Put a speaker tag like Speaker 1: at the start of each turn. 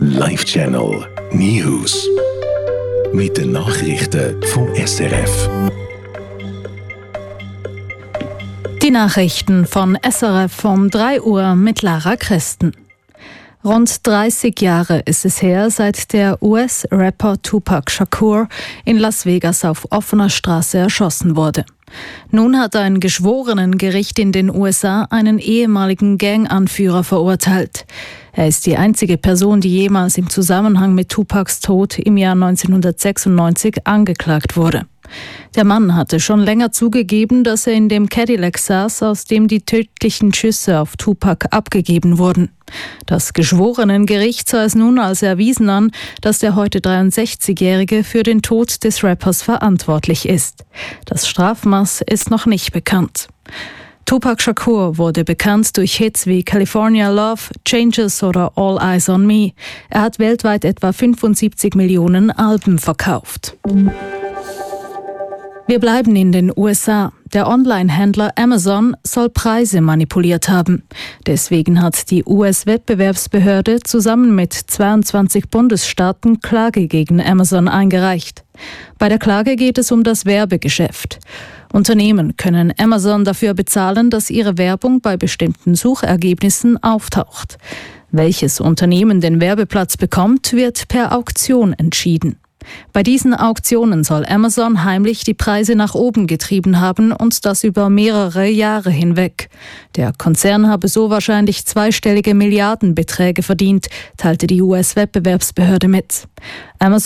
Speaker 1: Live-Channel News. Mit den Nachrichten vom SRF.
Speaker 2: Die Nachrichten von SRF um 3 Uhr mit Lara Christen. Rund 30 Jahre ist es her, seit der US-Rapper Tupac Shakur in Las Vegas auf offener Straße erschossen wurde. Nun hat ein Geschworenengericht in den USA einen ehemaligen Ganganführer verurteilt. Er ist die einzige Person, die jemals im Zusammenhang mit Tupacs Tod im Jahr 1996 angeklagt wurde. Der Mann hatte schon länger zugegeben, dass er in dem Cadillac saß, aus dem die tödlichen Schüsse auf Tupac abgegeben wurden. Das Geschworenengericht sah es nun als erwiesen an, dass der heute 63-Jährige für den Tod des Rappers verantwortlich ist. Das Strafmaß ist noch nicht bekannt. Tupac Shakur wurde bekannt durch Hits wie California Love, Changes oder All Eyes on Me. Er hat weltweit etwa 75 Millionen Alben verkauft. Wir bleiben in den USA. Der Online-Händler Amazon soll Preise manipuliert haben. Deswegen hat die US-Wettbewerbsbehörde zusammen mit 22 Bundesstaaten Klage gegen Amazon eingereicht. Bei der Klage geht es um das Werbegeschäft. Unternehmen können Amazon dafür bezahlen, dass ihre Werbung bei bestimmten Suchergebnissen auftaucht. Welches Unternehmen den Werbeplatz bekommt, wird per Auktion entschieden. Bei diesen Auktionen soll Amazon heimlich die Preise nach oben getrieben haben und das über mehrere Jahre hinweg. Der Konzern habe so wahrscheinlich zweistellige Milliardenbeträge verdient, teilte die US-Wettbewerbsbehörde mit. Amazon